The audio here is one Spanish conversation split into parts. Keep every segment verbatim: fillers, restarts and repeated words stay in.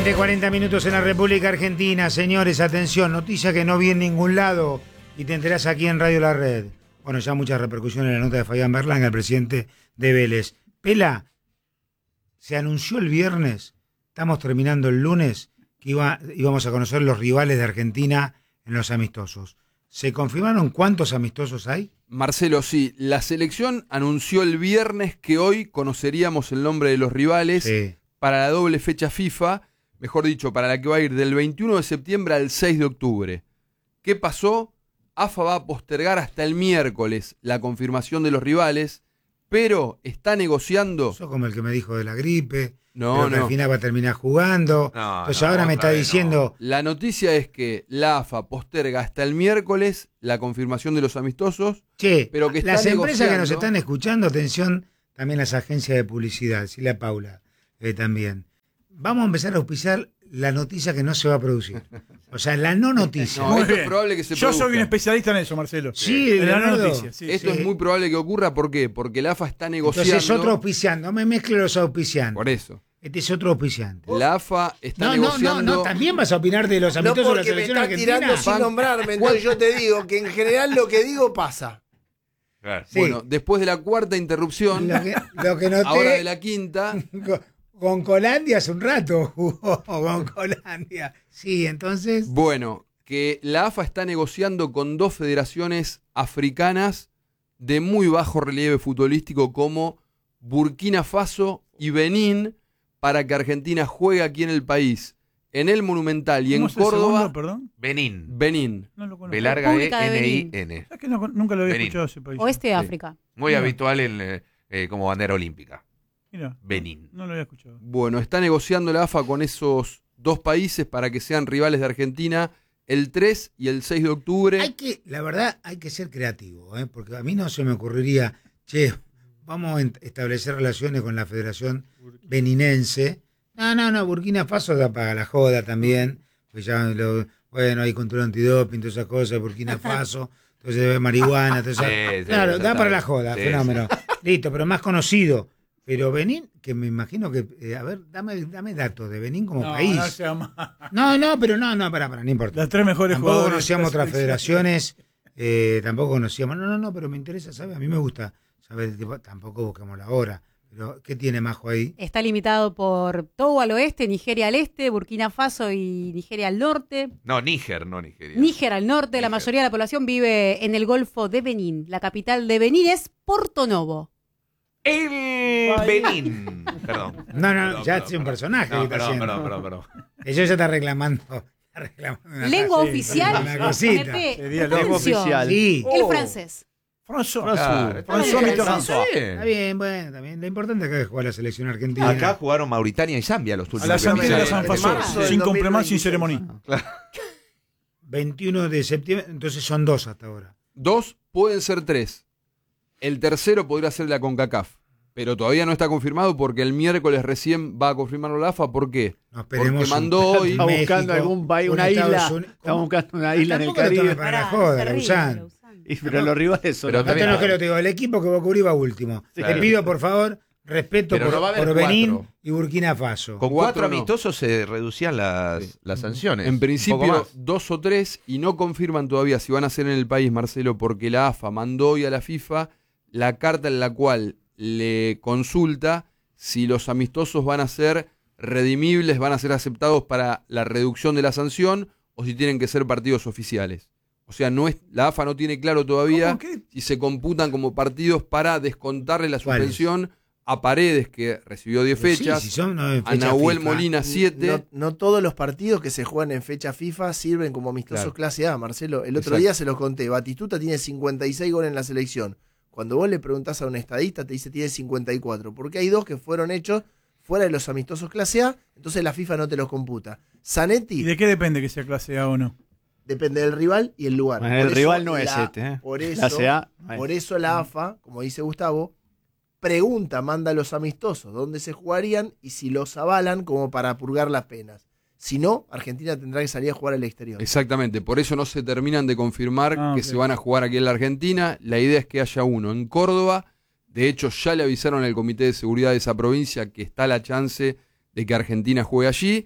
veinte, cuarenta minutos en la República Argentina. Señores, atención, noticia que no vi en ningún lado y te enterás aquí en Radio La Red. Bueno, ya muchas repercusiones en la nota de Fabián Berlanga, el presidente de Vélez. Pela, se anunció el viernes, estamos terminando el lunes, que iba, íbamos a conocer los rivales de Argentina en los amistosos. ¿Se confirmaron cuántos amistosos hay? Marcelo, sí. La selección anunció el viernes que hoy conoceríamos el nombre de los rivales sí. para la doble fecha FIFA, mejor dicho, para la que va a ir del veintiuno de septiembre al seis de octubre. ¿Qué pasó? AFA va a postergar hasta el miércoles la confirmación de los rivales, pero está negociando... Eso como el que me dijo de la gripe... No, pero que no. al final va a terminar jugando. No, Entonces no, ahora me está diciendo... No. La noticia es que la AFA posterga hasta el miércoles la confirmación de los amistosos. Che, pero que está las negociando... empresas que nos están escuchando, atención, también las agencias de publicidad, decirle a Paula eh, también. Vamos a empezar a auspiciar la noticia que no se va a producir. O sea, la no noticia. No, esto es probable que se Yo produzca. soy un especialista en eso, Marcelo. Sí, en la Leonardo. noticia. Sí, esto sí. es muy probable que ocurra. ¿Por qué? Porque la AFA está negociando... Entonces es otro auspiciante. No me mezcle los auspiciantes. Por eso. Este es otro auspiciante. La AFA está no, negociando... No, no, no. ¿También vas a opinar de los amistosos no de la selección me argentina? estás tirando sin nombrarme. Entonces yo te digo que en general lo que digo pasa. Claro. Sí. Bueno, después de la cuarta interrupción, lo que, lo que noté, ahora de la quinta... Con Colandia hace un rato jugó con Colandia. Sí, entonces... Bueno, que la AFA está negociando con dos federaciones africanas de muy bajo relieve futbolístico como Burkina Faso y Benín para que Argentina juegue aquí en el país, en el Monumental y en Córdoba. Segundo, perdón? Benín. Benín. No lo conozco. B larga E República de N I N. Es que no, nunca lo había Benín. escuchado ese país. Oeste de África. Muy Mira. habitual en, eh, eh, como bandera olímpica. Mira, Benín. no lo había escuchado. Bueno, está negociando la AFA con esos dos países para que sean rivales de Argentina el tres y el seis de octubre. Hay que, la verdad, hay que ser creativo, ¿eh? Porque a mí no se me ocurriría, che, vamos a establecer relaciones con la Federación Beninense. No, no, no, Burkina Faso da para la joda también. Pues ya lo, bueno, hay control antidoping, todas esas cosas, Burkina Faso, entonces marihuana, todo eso. Sí, sí, claro, da para la sí, joda, sí, fenómeno. Listo, pero más conocido. Pero Benín, que me imagino que, eh, a ver, dame, dame datos de Benín como No, país. no sea más. No, no, pero no, no, para, para, no importa. Las tres mejores Tampoco jugadoras. conocíamos de la otras selección. federaciones, eh, tampoco conocíamos. No, no, no, pero me interesa saber, a mí me gusta saber, tipo, tampoco buscamos la hora. Pero, ¿qué tiene Majo ahí? Está limitado por Togo al oeste, Nigeria al este, Burkina Faso y Nigeria al norte. No, Níger, no Nigeria. Níger al norte. La Níger. mayoría de la población vive en el Golfo de Benín. La capital de Benín es Porto Novo. El Benín. Perdón. No, no, Perdón, ya perdón, es un personaje que No, está perdón, haciendo. perdón, perdón, perdón. Ellos ya está reclamando. Está reclamando una Lengua cosa. oficial. Una cosita. M P, Sería atención. lengua oficial. Sí, El Oh. francés. François. Claro, está François bien, Mitterrand. está bien. está bien, bueno, también. Lo importante acá es jugar la selección argentina. Acá jugaron Mauritania y Zambia los A últimos. la Santina de Sí, San sí, Fasol, marzo del sin dos mil complemento, sin veintiséis. ceremonia. veintiuno de septiembre, entonces son dos hasta ahora. Dos, pueden ser tres. El tercero podría ser la CONCACAF. Pero todavía no está confirmado porque el miércoles recién va a confirmarlo la AFA. ¿Por qué? No esperemos. Porque mandó hoy... Está buscando México, algún país, un una Estados isla. Unidos. Está buscando una isla en el Tampoco lo tome Caribe. para la Pará, joda, terrible, Lausanne. Lausanne. Y, pero los rivales son. Pero No te también- enojes, lo te digo, el equipo que Boca iba último. Sí, Te claro. pido, por favor, respeto Pero por, no va a haber por cuatro. Benín y Burkina Faso. Con Cuatro cuatro no. amistosos se reducían las, Sí. las sanciones. En Un principio, poco más. dos o tres, y no confirman todavía si van a ser en el país, Marcelo, porque la AFA mandó hoy a la FIFA la carta en la cual le consulta si los amistosos van a ser redimibles, van a ser aceptados para la reducción de la sanción, o si tienen que ser partidos oficiales. O sea, no es, la AFA no tiene claro todavía ¿Cómo? ¿Qué? si se computan como partidos para descontarle la ¿Cuáles? suspensión a Paredes, que recibió diez Pues fechas, sí, si son, no, a fecha Nahuel FIFA. Molina siete. No, no todos los partidos que se juegan en fecha FIFA sirven como amistosos Claro. clase A, Marcelo. El otro Exacto. día se los conté. Batistuta tiene cincuenta y seis goles en la selección. Cuando vos le preguntás a un estadista, te dice tiene cincuenta y cuatro. Porque hay dos que fueron hechos fuera de los amistosos clase A, entonces la FIFA no te los computa. Zanetti ¿Y de qué depende que sea clase A o no? depende del rival y el lugar. Bueno, Por el eso rival no es la- este, ¿eh? Por eso, Clase A. bueno. por eso la AFA, como dice Gustavo, pregunta, manda a los amistosos dónde se jugarían y si los avalan como para purgar las penas. Si no, Argentina tendrá que salir a jugar al exterior. Exactamente, por eso no se terminan de confirmar Ah, que ok. se van a jugar aquí en la Argentina. La idea es que haya uno en Córdoba. De hecho, ya le avisaron al Comité de Seguridad de esa provincia que está la chance de que Argentina juegue allí.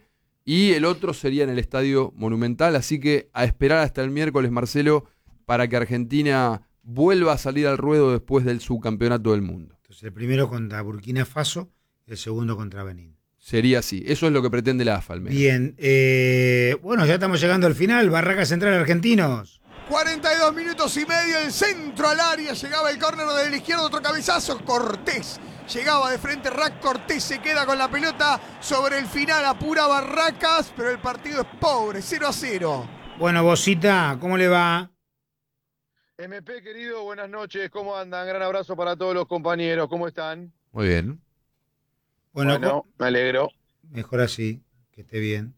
y el otro sería en el Estadio Monumental. Así que a esperar hasta el miércoles, Marcelo, para que Argentina vuelva a salir al ruedo después del subcampeonato del mundo. Entonces el primero contra Burkina Faso, el segundo contra Benín. Sería así, eso es lo que pretende la A F A. Bien, eh, bueno, ya estamos llegando al final. Barraca Central Argentinos. cuarenta y dos minutos y medio, el centro al área, llegaba el córner del izquierdo, otro cabezazo, Cortés. Llegaba de frente Rack, Cortés se queda con la pelota sobre el final, apura Barracas, pero el partido es pobre, cero a cero. Bueno, Bosita, ¿cómo le va? M P, querido, buenas noches, ¿cómo andan? Gran abrazo para todos los compañeros, ¿cómo están? Muy bien. Bueno, Bueno, me alegro. mejor así, que esté bien.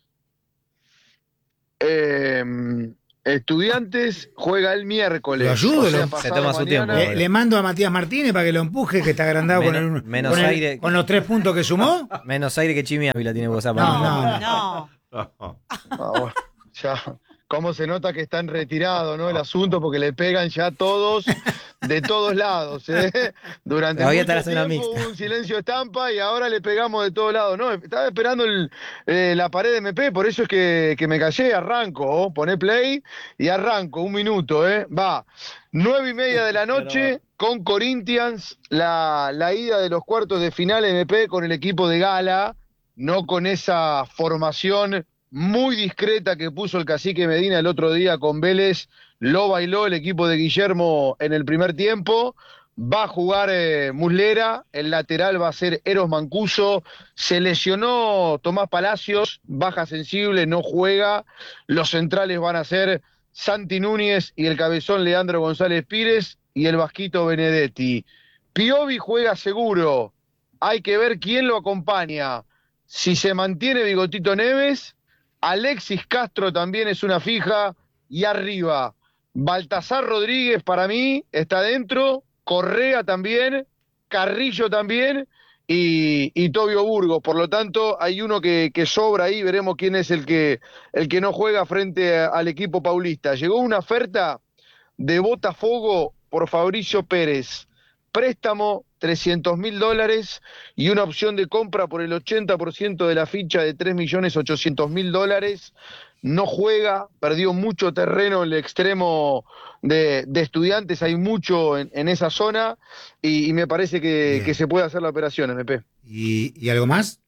Eh, Estudiantes juega el miércoles. Lo ayudo, o sea, lo- pasado Se toma su mañana. tiempo. Le, le mando a Matías Martínez para que lo empuje, que está agrandado con, Menos- el, menos con, el- aire. con los tres puntos que sumó. Menos aire que Chimi Ávila tiene WhatsApp. No, no, No. Ah, bueno, ya, cómo se nota que están retirados, ¿no? El asunto, porque le pegan ya todos, de todos lados, ¿eh? Durante Todavía mucho está la zona tiempo mixta. hubo un silencio estampa y ahora le pegamos de todos lados. No, estaba esperando el, eh, la pared de M P, por eso es que, que me callé, arranco, ¿oh? Poné play y arranco, un minuto, ¿eh? Va, nueve y media de la noche con Corinthians, la, la ida de los cuartos de final M P con el equipo de Gala, no con esa formación muy discreta que puso el cacique Medina el otro día con Vélez. Lo bailó el equipo de Guillermo en el primer tiempo. Va a jugar eh, Muslera, el lateral va a ser Eros Mancuso. Se lesionó Tomás Palacios, baja sensible, no juega. Los centrales van a ser Santi Núñez y el cabezón Leandro González Pires y el Vasquito Benedetti. Piovi juega seguro. Hay que ver quién lo acompaña. Si se mantiene Bigotito Neves, Alexis Castro también es una fija, y arriba, Baltasar Rodríguez para mí está dentro, Correa también, Carrillo también, y, y Tobio Burgos. Por lo tanto, hay uno que, que sobra ahí, veremos quién es el que, el que no juega frente a, al equipo paulista. Llegó una oferta de Botafogo por Fabricio Pérez, préstamo trescientos mil dólares y una opción de compra por el ochenta por ciento de la ficha de tres millones ochocientos mil dólares. No juega, perdió mucho terreno en el extremo de, de Estudiantes, hay mucho en, en esa zona y, y me parece que, que se puede hacer la operación, M P. ¿Y, y algo más?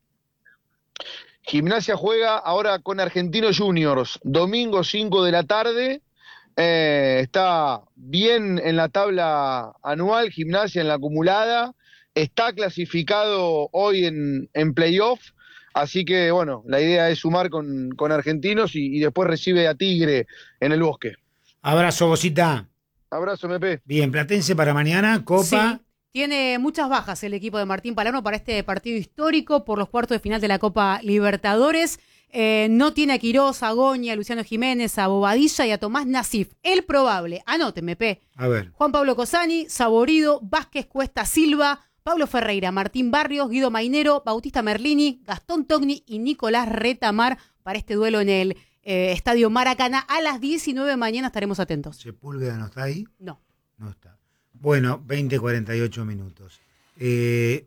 Gimnasia juega ahora con Argentinos Juniors, domingo cinco de la tarde. Eh, está bien en la tabla anual, Gimnasia en la acumulada, está clasificado hoy en, en playoff, así que bueno, la idea es sumar con, con Argentinos y, y después recibe a Tigre en el Bosque. Abrazo, Bosita. Abrazo, M P. Bien, Platense para mañana, Copa. Sí, tiene muchas bajas el equipo de Martín Palermo para este partido histórico por los cuartos de final de la Copa Libertadores. Eh, no tiene a Quirós, a Goñi, a Luciano Jiménez, a Bobadilla y a Tomás Nasif. El probable, anóteme, P. A ver. Juan Pablo Cosani, Saborido, Vázquez Cuesta Silva, Pablo Ferreira, Martín Barrios, Guido Mainero, Bautista Merlini, Gastón Togni y Nicolás Retamar para este duelo en el eh, Estadio Maracaná. A las diecinueve mañana estaremos atentos. ¿Sepúlveda no está ahí? No. No está. Bueno, veinte cuarenta y ocho minutos. Eh,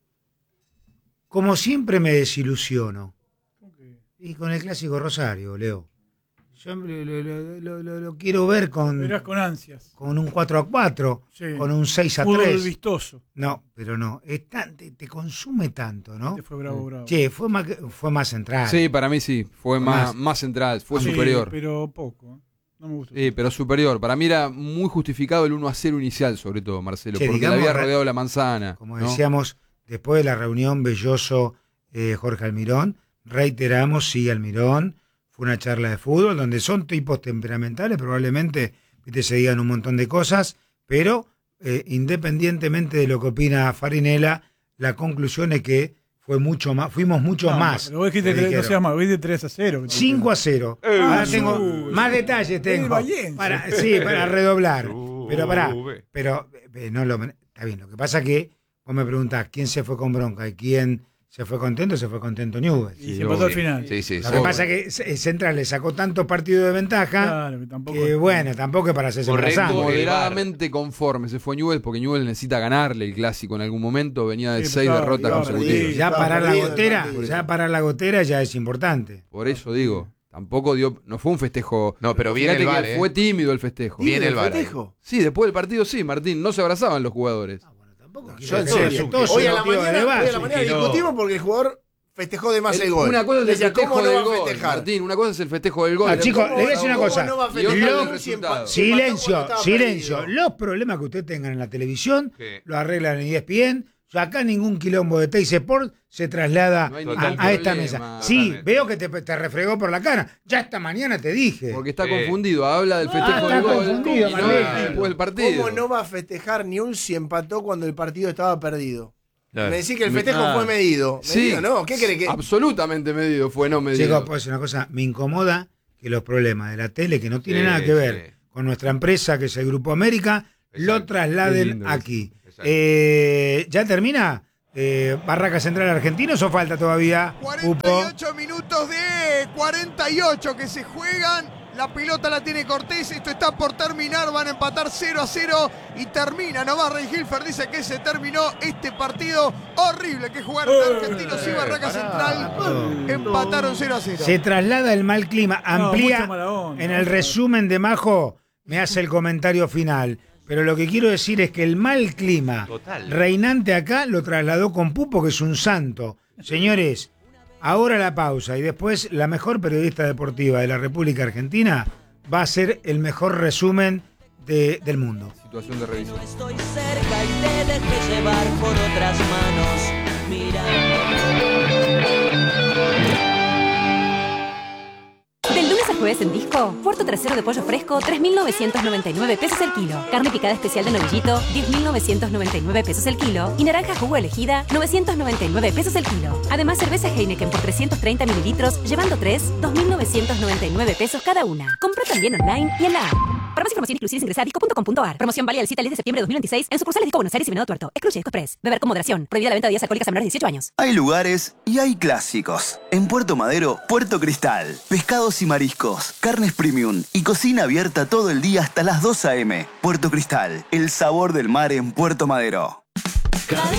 como siempre me desilusiono. Y con el clásico Rosario, Leo. Yo lo, lo, lo, lo, lo quiero ver con, Verás con ansias. con un cuatro a cuatro, Sí. con un seis a Fútbol tres. vistoso. No, pero no. Es tan- te, te consume tanto, ¿no? Este fue bravo, bravo. Che, fue más, que- fue más central. Sí, para mí sí, fue más, Más. más central, fue Sí, superior. pero poco. ¿eh? No me gustó. Sí, pero superior. Para mí era muy justificado el uno a cero inicial, sobre todo, Marcelo, Che, porque le digamos, había re- rodeado la manzana. Como ¿no? decíamos, después de la reunión Belloso, eh, Jorge Almirón, reiteramos, sí, Almirón, fue una charla de fútbol donde son tipos temperamentales, probablemente viste, se digan un montón de cosas, pero eh, independientemente de lo que opina Farinella, la conclusión es que fue mucho más, fuimos mucho No, más. Pero vos dijiste le que no dijeron. seas más, vos dijiste tres a cero. cinco a cero. Eh, Ahora uh, tengo uh, más detalles, tengo. Valencia. Para, sí, para redoblar. Uh, Pero pará, ve. pero eh, no lo, está bien. Lo que pasa que vos me preguntás quién se fue con bronca y quién se fue contento, se fue contento Newell's. Y se pasó al final. Sí, sí, Lo sí. que pasa es que Central le sacó tantos partidos de ventaja Claro, que tampoco. que, bueno, tampoco es para hacerse Correcto. sangre. Moderadamente conforme se fue Newell's, porque Newell's necesita ganarle el clásico en algún momento. Venía de Sí, seis estaba- derrotas estaba consecutivas. perdido. Ya Estaba parar la perdido el gotera, partido. ya parar la gotera ya es importante. Por eso digo, tampoco dio, no fue un festejo. No, pero viene Fíjate el que V A R, ¿eh? fue tímido el festejo. Viene el V A R. festejo. Sí, después del partido sí, Martín, no se abrazaban los jugadores. Yo en Todo serio. es- todo es Hoy a un la motivo de mañana, debate. hoy a la mañana Y no. discutimos porque el jugador festejó de más el, El- gol. Una cosa es el Decía, festejo ¿cómo no del va a gol, festejar? Martín, una cosa es el festejo del gol. Ah, chicos, le voy a decir una ¿Cómo cosa. no va a Y festejar otra si el empa- resultado. si empató Silencio, cuando estaba silencio. perdido? Los problemas que ustedes tengan en la televisión Sí. lo arreglan en E S P N. Acá ningún quilombo de Teis Sport se traslada No hay a, ningún a esta problema. mesa. Sí, Totalmente. veo que te, te refregó por la cara. Ya esta mañana te dije. Porque está Sí. confundido, habla del festejo está del gol confundido, y no Martín. después del partido. ¿Cómo no va a festejar Newell's si empató cuando el partido estaba perdido? Claro. Me decís que el Me- festejo ah. fue medido. Sí. ¿Medido no? ¿Qué crees que...? Absolutamente medido fue, no medido. Chicos, puedo decir una cosa. Me incomoda que los problemas de la tele, que no tienen Sí, nada que ver sí. con nuestra empresa, que es el Grupo América, lo Exacto. Qué trasladen lindo aquí. Exacto. Eh, ¿Ya termina? Eh, ¿Barraca Central Argentinos o falta todavía? Upo. cuarenta y ocho minutos de cuarenta y ocho que se juegan. La pelota la tiene Cortés. Esto está por terminar. Van a empatar cero a cero. Y termina nomás. Rey Hilfer dice que se terminó este partido horrible que jugaron Argentinos y Barraca Central. Empataron cero a cero. Se traslada el mal clima. No, Amplía mucha mala onda. en el resumen de Majo. Me hace el comentario final. Pero lo que quiero decir es que el mal clima Total. reinante acá lo trasladó con Pupo, que es un santo. Señores, ahora la pausa y después la mejor periodista deportiva de la República Argentina va a hacer el mejor resumen de- del mundo. Situación de revisión. Estoy cerca y te dejé llevar por otras manos. Mira. Del lunes al jueves en Disco, puerto trasero de pollo fresco, tres mil novecientos noventa y nueve pesos el kilo. Carne picada especial de novillito, diez mil novecientos noventa y nueve pesos el kilo. Y naranja jugo elegida, novecientos noventa y nueve pesos el kilo. Además, cerveza Heineken por trescientos treinta mililitros, llevando tres, dos mil novecientos noventa y nueve pesos cada una. Compra también online y en la app. Para más información inclusive ingresa a disco punto com punto ar. Promoción válida del siete al diez de septiembre de dos mil veintiséis en sucursales Disco Buenos Aires y Venado Tuerto. Excluye Disco Express. Beber con moderación. Prohibida la venta de bebidas alcohólicas a menores de dieciocho años. Hay lugares y hay clásicos. En Puerto Madero, Puerto Cristal. Pescados y mariscos, carnes premium y cocina abierta todo el día hasta las dos a eme. Puerto Cristal, el sabor del mar en Puerto Madero.